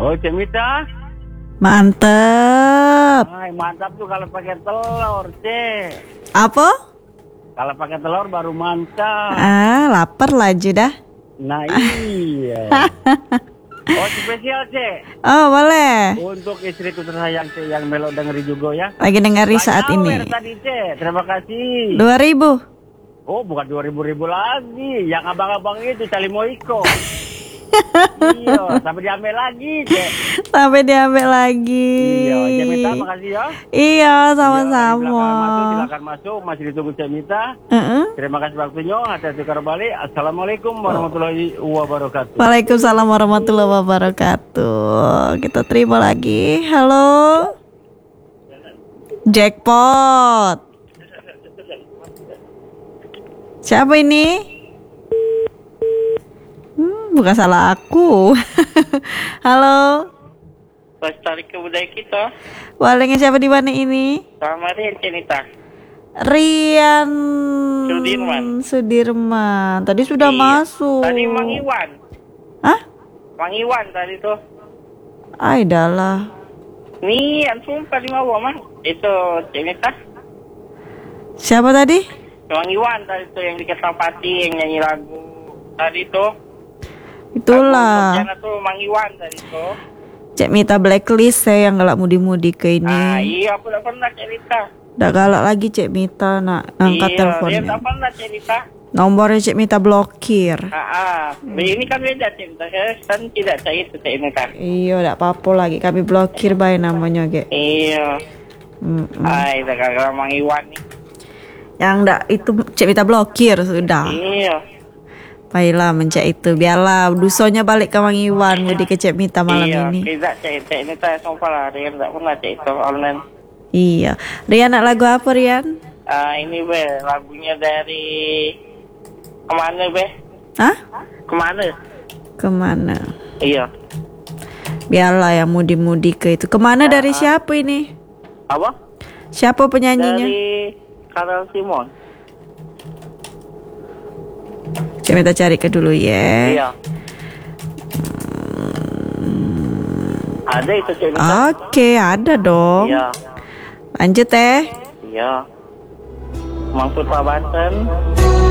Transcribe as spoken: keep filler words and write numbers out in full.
Oh, Cik Mita. Mantep. Ay, mantap tuh kalau pakai telur, Cik. Apa? Kalau pakai telur baru mantap. Ah, lapar laju dah. Nah, iya. Oh, spesial, Cik. Oh, boleh. Untuk istriku tersayang, Cik, yang melo dengeri juga ya. Lagi dengeri saat Banyak ini. awer tadi, Cik. Terima kasih. Dua ribu. Oh, bukan dua ribu ribu lagi. Yang abang-abang itu cali moiko. Iya, sampai diambil lagi, Cek. Sampai diambil lagi. Iya, Cek Mita, makasih ya. Iya, Iya, sama-sama. di belakang masuk, silakan masuk. Masih ditunggu Cek Mita. Uh-uh. Terima kasih waktunya. Hati-hati kembali. Assalamualaikum warahmatullahi wabarakatuh. Waalaikumsalam warahmatullahi wabarakatuh. Kita terima lagi. Halo. Jackpot. Siapa ini? Hmm, bukan salah aku. Halo. Lestari kebudayaan kita. Walengnya siapa di mana ini? Sama Rian Cenita. Rian Sudirman. Sudirman. Tadi sudah Iya. masuk. Tadi Mang Iwan. Hah? Mang Iwan tadi tuh. Ay, dalah. Nih, yang sumpah di bawah mah. Itu Cenita. Siapa tadi? Mang Iwan tadi tuh yang di Ketapati yang nyanyi lagu tadi tuh. Itulah. Lagu tuh Mang Iwan tadi tuh. Cek Mita blacklist saya yang galak mudi-mudi ke ini. Ah iya, aku udah pernah cerita. Udah galak lagi Cek Mita nak angkat iya, teleponnya. Dia tak pernah cerita. Nomornya Cek Mita blokir. Ah, ah. Ini kan beda cerita. Saya kan tidak saya itu Cenita. Iya, tidak apa-apa lagi. Kami blokir baik namanya, Ge. Iya. Mm-mm. Ay, gara-gara Mang Iwan nih. Yang enggak itu Cek Mita blokir sudah. Iya. Baiklah mencek itu. Biarlah dusonya balik ke Mang Iwan mau di ke Cek Mita malam iya, ini. Tidak cek cek ini saya sumpah lah Rian tak pernah cek itu online. Iya. Rian nak lagu apa Rian? Ah ini be lagunya dari kemana be? Hah? Kemana? Kemana? Iya. Biarlah yang mudi-mudi ke itu. Kemana dari siapa ini? Apa? Siapa penyanyinya? Dari Karel Simon. Coba kita cari ke dulu ya. Iya. Ada itu cek ini. Oke, ada dong. Iya. Lanjut teh. Iya. Mang Putra Banten.